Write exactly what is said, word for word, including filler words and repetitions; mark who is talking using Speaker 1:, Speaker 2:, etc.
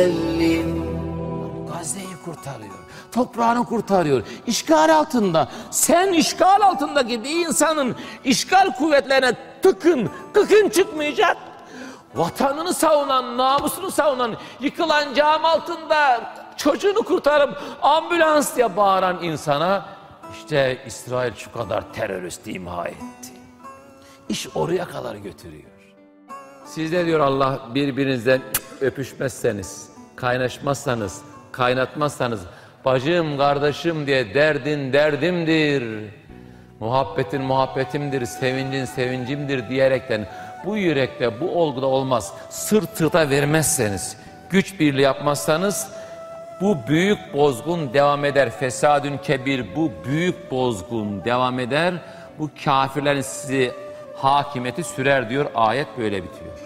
Speaker 1: Gazze'yi kurtarıyor, toprağını kurtarıyor. İşgal altında, sen işgal altındaki bir insanın işgal kuvvetlerine tıkın, kıkın çıkmayacak. Vatanını savunan, namusunu savunan, yıkılan cam altında çocuğunu kurtarıp ambulans diye bağıran insana işte İsrail şu kadar terörist imha etti. İş oraya kadar götürüyor. Siz de diyor Allah, birbirinizden öpüşmezseniz, kaynaşmazsanız, kaynatmazsanız, bacım kardeşim diye derdin derdimdir, muhabbetin muhabbetimdir, sevincin sevincimdir diyerekten bu yürekte, bu olguda olmaz. Sırt sırta vermezseniz, güç birliği yapmazsanız bu büyük bozgun devam eder. Fesadün kebir, bu büyük bozgun devam eder. Bu kafirlerin sizi hakimiyeti sürer diyor. Ayet böyle bitiyor.